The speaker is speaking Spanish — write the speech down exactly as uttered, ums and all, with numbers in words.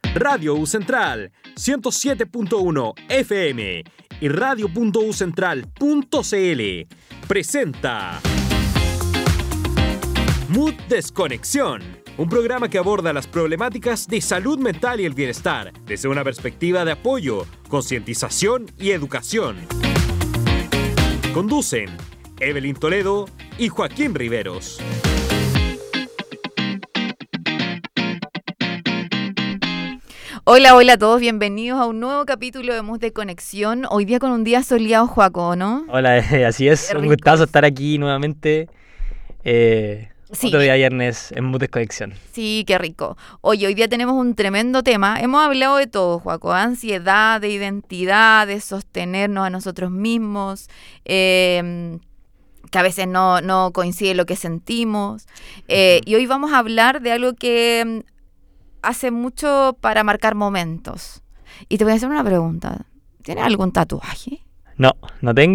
Radio U Central ciento siete punto uno F M y radio punto u central punto c l presenta Mood Desconexión, un programa que aborda las problemáticas de salud mental y el bienestar desde una perspectiva de apoyo, concientización y educación. Conducen Evelyn Toledo y Joaquín Riveros. Hola, hola a todos, bienvenidos a un nuevo capítulo de Mood de Conexión. Hoy día con un día soleado, Joaco, ¿no? Hola, eh, así es, un gustazo estar aquí nuevamente. Eh, sí. Otro día viernes en Mood de Conexión. Sí, qué rico. Oye, hoy día tenemos un tremendo tema. Hemos hablado de todo, Joaco: ansiedad, de identidad, de sostenernos a nosotros mismos, eh, que a veces no, no coincide lo que sentimos. Eh, uh-huh. Y hoy vamos a hablar de algo que hace mucho para marcar momentos. Y te voy a hacer una pregunta. ¿Tienes algún tatuaje? No, no tengo.